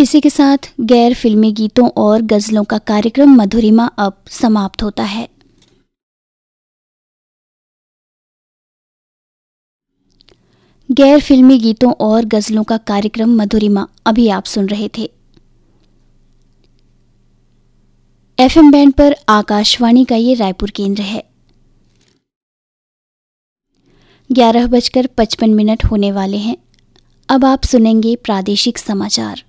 इसी के साथ गैर फिल्मी गीतों और गजलों का कार्यक्रम मधुरिमा अब समाप्त होता है। गैर फिल्मी गीतों और गजलों का कार्यक्रम मधुरिमा अभी आप सुन रहे थे। एफएम बैंड पर आकाशवाणी का ये रायपुर केंद्र है। 11:55 होने वाले हैं। अब आप सुनेंगे प्रादेशिक समाचार।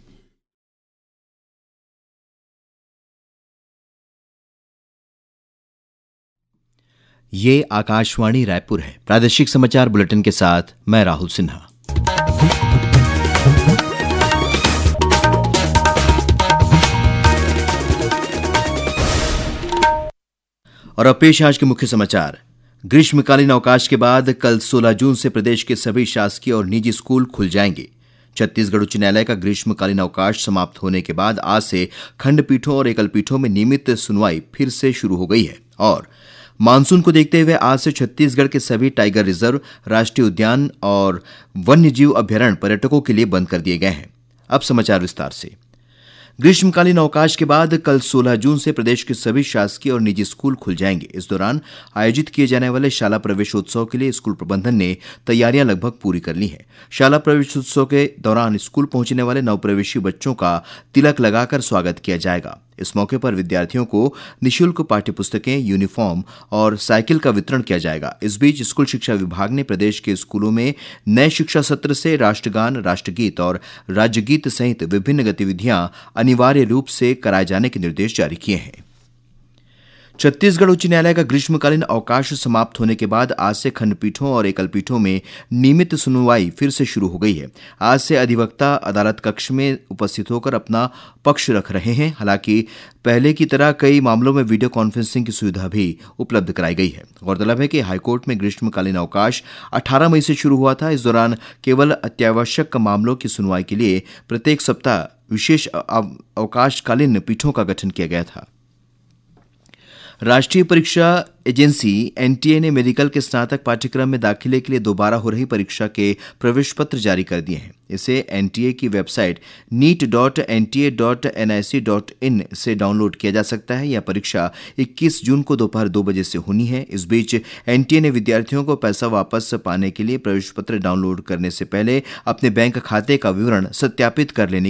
ये आकाशवाणी रायपुर है। प्रादेशिक समाचार बुलेटिन के साथ मैं राहुल सिन्हा। और अब पेश आज के मुख्य समाचार। ग्रीष्मकालीन अवकाश के बाद कल 16 जून से प्रदेश के सभी शासकीय और निजी स्कूल खुल जाएंगे। छत्तीसगढ़ उच्च न्यायालय का ग्रीष्मकालीन अवकाश समाप्त होने के बाद आज से खंडपीठों और एकलपीठों में नियमित सुनवाई फिर से शुरू हो गई है और मानसून को देखते हुए आज से छत्तीसगढ़ के सभी टाइगर रिजर्व, राष्ट्रीय उद्यान और वन्यजीव अभ्यारण्य पर्यटकों के लिए बंद कर दिए गए हैं। अब समाचार विस्तार से। ग्रीष्मकालीन अवकाश के बाद कल 16 जून से प्रदेश के सभी शासकीय और निजी स्कूल खुल जाएंगे। इस दौरान आयोजित किए जाने वाले शाला प्रवेशोत्सव के लिए स्कूल प्रबंधन ने तैयारियां लगभग पूरी कर ली हैं। शाला प्रवेशोत्सव के दौरान स्कूल पहुंचने वाले नवप्रवेशी बच्चों का तिलक लगाकर स्वागत किया जाएगा। इस मौके पर विद्यार्थियों को निःशुल्क पाठ्यपुस्तकें, यूनिफॉर्म और साइकिल का वितरण किया जाएगा। इस बीच स्कूल शिक्षा विभाग ने प्रदेश के स्कूलों में नए शिक्षा सत्र से राष्ट्रगान, राष्ट्रगीत और राज्यगीत सहित विभिन्न गतिविधियां अनिवार्य रूप से कराए जाने के निर्देश जारी किए हैं। छत्तीसगढ़ उच्च न्यायालय का ग्रीष्मकालीन अवकाश समाप्त होने के बाद आज से खंडपीठों और एकलपीठों में नियमित सुनवाई फिर से शुरू हो गई है। आज से अधिवक्ता अदालत कक्ष में उपस्थित होकर अपना पक्ष रख रहे हैं। हालांकि पहले की तरह कई मामलों में वीडियो कॉन्फ्रेंसिंग की सुविधा भी उपलब्ध कराई गई है। गौरतलब है कि हाईकोर्ट में ग्रीष्मकालीन अवकाश 18 मई से शुरू हुआ था। इस दौरान केवल अत्यावश्यक मामलों की सुनवाई के लिए प्रत्येक सप्ताह विशेष अवकाशकालीन पीठों का गठन किया गया था। राष्ट्रीय परीक्षा एजेंसी एनटीए ने मेडिकल के स्नातक पाठ्यक्रम में दाखिले के लिए दोबारा हो रही परीक्षा के प्रवेश पत्र जारी कर दिए हैं। इसे एनटीए की वेबसाइट neet.nta.nic.in से डाउनलोड किया जा सकता है। यह परीक्षा 21 जून को दोपहर 2 बजे से होनी है। इस बीच एनटीए ने विद्यार्थियों को पैसा वापस पाने के लिए प्रवेश पत्र डाउनलोड करने से पहले अपने बैंक खाते का विवरण सत्यापित कर लेने